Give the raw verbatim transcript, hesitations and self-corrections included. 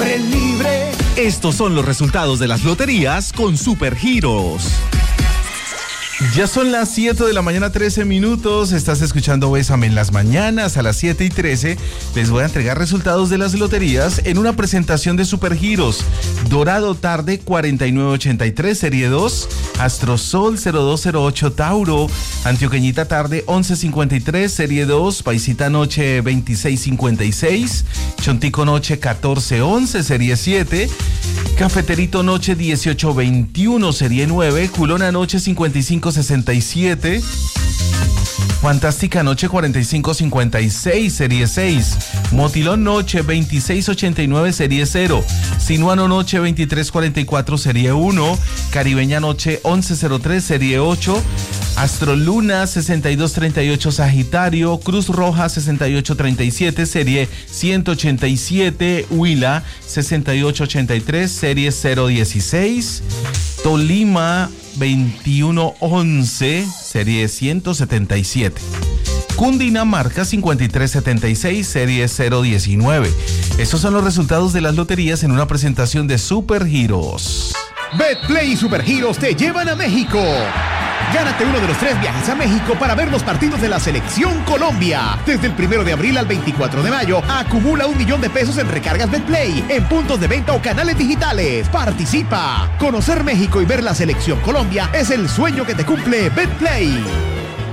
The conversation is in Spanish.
siempre libre. Estos son los resultados de las loterías con Supergiros. Ya son las siete de la mañana, trece minutos. Estás escuchando Bésame en las mañanas. A las siete y trece les voy a entregar resultados de las loterías en una presentación de Supergiros. Dorado Tarde cuarenta y nueve ochenta y tres, serie dos. Astrosol cero dos cero ocho Tauro. Antioqueñita Tarde once cincuenta y tres, serie dos. Paisita Noche veintiséis cincuenta y seis. Chontico Noche catorce once, serie siete. Cafeterito Noche dieciocho veintiuno, serie nueve. Culona Noche cincuenta y cinco sesenta y siete. Fantástica Noche cuarenta y cinco cincuenta y seis, serie seis. Motilón Noche veintiséis ochenta y nueve, serie cero. Sinuano Noche veintitrés cuarenta y cuatro, serie uno. Caribeña Noche once cero tres, serie ocho. Astroluna sesenta y dos treinta y ocho, Sagitario. Cruz Roja sesenta y ocho treinta y siete, serie ciento ochenta y siete. Huila sesenta y ocho ochenta y tres, serie cero dieciséis. Tolima veintiuno once, serie ciento setenta y siete. Cundinamarca cincuenta y tres setenta y seis, serie cero diecinueve. Esos son los resultados de las loterías en una presentación de Supergiros. Betplay y Supergiros te llevan a México. Gánate uno de los tres viajes a México para ver los partidos de la Selección Colombia. Desde el primero de abril al veinticuatro de mayo, acumula un millón de pesos en recargas Betplay, en puntos de venta o canales digitales. Participa. Conocer México y ver la Selección Colombia es el sueño que te cumple Betplay.